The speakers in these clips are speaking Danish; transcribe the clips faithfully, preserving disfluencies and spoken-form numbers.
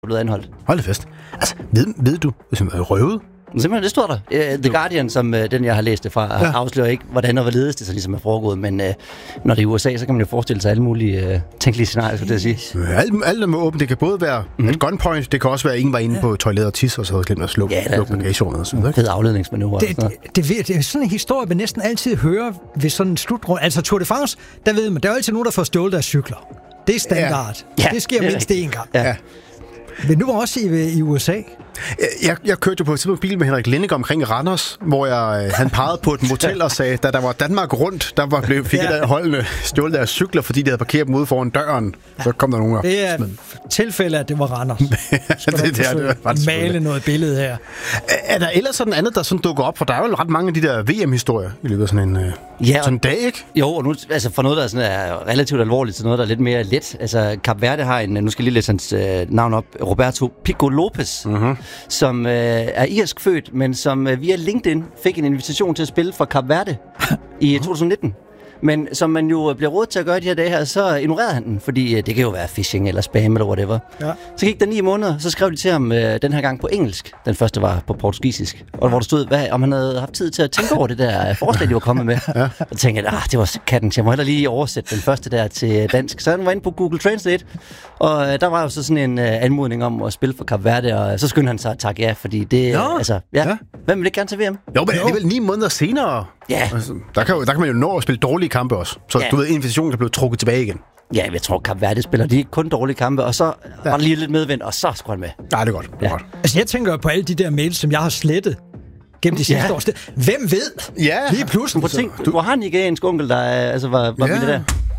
blevet anholdt. Hold det fest. Altså, ved, ved du, hvis han er røvet? Simpelthen, det står der. Uh, The Guardian, som uh, den jeg har læst det fra, ja. afslører ikke, hvordan og hvorledes det så ligesom er foregået, men uh, når det er i U S A, så kan man jo forestille sig alle mulige uh, tænkelige scenarier, skulle jeg sige. Alt, alt er med åbent. Det kan både være mm-hmm. et gunpoint, det kan også være, at ingen var inde ja. på toilettet og tisse, og så havde glemt at slukke ja, bagagerummet og sådan noget. Fed afledningsmanøvre. Det, det, det, det er sådan en historie, man næsten altid hører ved sådan en slutrunde. Altså Tour de France, der ved man, der er jo altid nogen, der får stjålet deres cykler. Det er standard. Ja. Det sker mindst én gang. Ja. Men nu var også i, i U S A. Jeg, jeg kørte jo på et tidspunkt bil med Henrik Lindegård omkring Randers, hvor jeg, han pegede på et motel og sagde, da der var Danmark rundt, der var blevet, fik ja. der holdene stjålet deres cykler, fordi de havde parkeret dem ude foran døren. Ja. Så kom der nogen. Det er tilfælde, at det var Randers. det, det, det, det var male noget billede her. Er, er der ellers sådan andet, der sådan dukker op? For der er jo ret mange af de der V M-historier i løbet af sådan en, ja, sådan en dag, ikke? Jo, og nu, altså for noget, der er, sådan, er relativt alvorligt, til noget, der er lidt mere let. Altså, Kap Verde har en, nu skal jeg lige læse hans øh, navn op, Roberto Pico Lopez, uh-huh. som øh, er irsk født, men som øh, via LinkedIn fik en invitation til at spille for Kap Verde i to tusind nitten. Men som man jo bliver råd til at gøre de her dage her, så ignorerede han den, fordi øh, det kan jo være phishing eller spam eller whatever. Ja. Så gik der ni måneder, så skrev de til ham øh, den her gang på engelsk. Den første var på portugisisk. Og hvor der stod, hvad, om han havde haft tid til at tænke over det der forslag, de var kommet med. Ja. Og tænkte jeg, ah, det var katten, jeg må heller lige oversætte den første der til dansk. Så han var inde på Google Translate, og øh, der var jo så sådan en øh, anmodning om at spille for Kap Verde, og så skyndte han sig at takke ja, fordi det, ja. altså, ja. ja. Hvem vil ikke gerne til V M? Jo, men alligevel ni måneder senere. Ja. Altså, der, kan, der kan man jo nå at spille dårlige kampe også. Så ja. du ved, invitationen kan blive trukket tilbage igen. Ja, jeg tror, Kap Verde spiller de kun dårlige kampe, og så ja. var der lige lidt medvind, og så skulle han med. Nej, det er godt. Det er ja. godt. Altså, jeg tænker på alle de der mails, som jeg har slettet gennem de sidste ja. år. Hvem ved? Ja. Lige pludselig. Prøv at tænke, du har en nigeriansk onkel, der altså, var, var ja. med det der.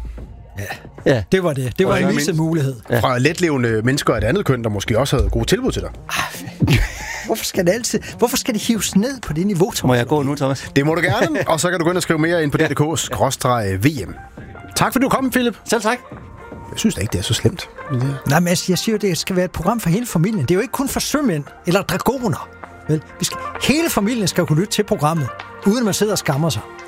Ja. ja, det var det. Det var en vise mulighed. Ja. Fra letlevende mennesker af et andet køn, der måske også havde gode tilbud til dig. Hvorfor skal det altid, hvorfor skal det hives ned på det niveau, Thomas? Må jeg gå nu, Thomas? Det må du gerne, og så kan du gå ind og skrive mere ind på ja. D R punktum d k skråstreg V M. Tak fordi du kom, Philip. Selv tak. Jeg synes da ikke, det er så slemt. Ja. Nej, men jeg siger jo, det skal være et program for hele familien. Det er jo ikke kun for sømænd eller dragoner. Vel? Vi skal, hele familien skal kunne lytte til programmet, uden at man sidder og skammer sig.